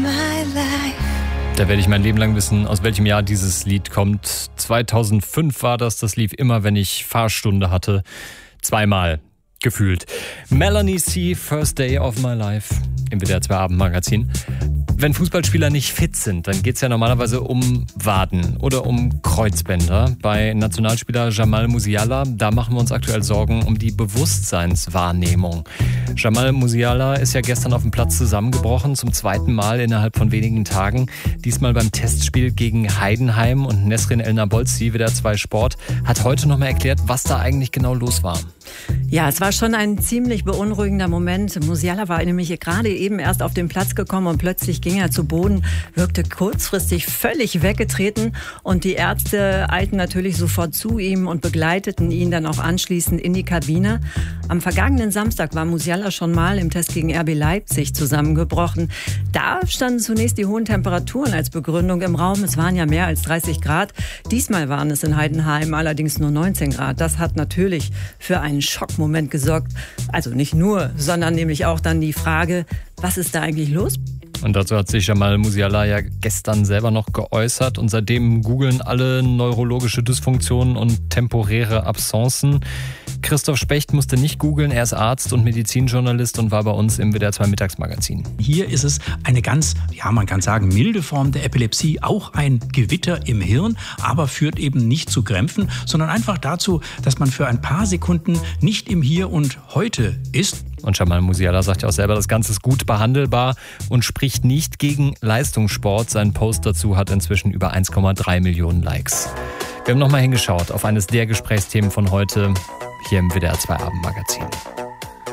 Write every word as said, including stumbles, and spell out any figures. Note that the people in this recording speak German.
my life. Da werde ich mein Leben lang wissen, aus welchem Jahr dieses Lied kommt. zweitausendfünf war das, das lief immer, wenn ich Fahrstunde hatte. Zweimal gefühlt. Melanie C., First Day of My Life im W D R zwei Abendmagazin. Wenn Fußballspieler nicht fit sind, dann geht es ja normalerweise um Waden oder um Kreuzbänder. Bei Nationalspieler Jamal Musiala, da machen wir uns aktuell Sorgen um die Bewusstseinswahrnehmung. Jamal Musiala ist ja gestern auf dem Platz zusammengebrochen, zum zweiten Mal innerhalb von wenigen Tagen. Diesmal beim Testspiel gegen Heidenheim, und Nesrin El-Nabolzi, W D R zwei Sport, hat heute nochmal erklärt, was da eigentlich genau los war. Ja, es war schon ein ziemlich beunruhigender Moment. Musiala war nämlich gerade eben erst auf den Platz gekommen und plötzlich ging er zu Boden, wirkte kurzfristig völlig weggetreten, und die Ärzte eilten natürlich sofort zu ihm und begleiteten ihn dann auch anschließend in die Kabine. Am vergangenen Samstag war Musiala schon mal im Test gegen R B Leipzig zusammengebrochen. Da standen zunächst die hohen Temperaturen als Begründung im Raum. Es waren ja mehr als dreißig Grad. Diesmal waren es in Heidenheim allerdings nur neunzehn Grad. Das hat natürlich für einen Schockmoment gesorgt. Also nicht nur, sondern nämlich auch dann die Frage, was ist da eigentlich los? Und dazu hat sich Jamal Musiala ja gestern selber noch geäußert, und seitdem googeln alle neurologische Dysfunktionen und temporäre Absenzen. Christoph Specht musste nicht googeln, er ist Arzt und Medizinjournalist und war bei uns im W D R zwei Mittagsmagazin. Hier ist es eine ganz, ja man kann sagen, milde Form der Epilepsie, auch ein Gewitter im Hirn, aber führt eben nicht zu Krämpfen, sondern einfach dazu, dass man für ein paar Sekunden nicht im Hier und Heute ist. Und Jamal Musiala sagt ja auch selber, das Ganze ist gut behandelbar und spricht nicht gegen Leistungssport. Sein Post dazu hat inzwischen über eins Komma drei Millionen Likes. Wir haben nochmal hingeschaut auf eines der Gesprächsthemen von heute hier im W D R zwei Abendmagazin.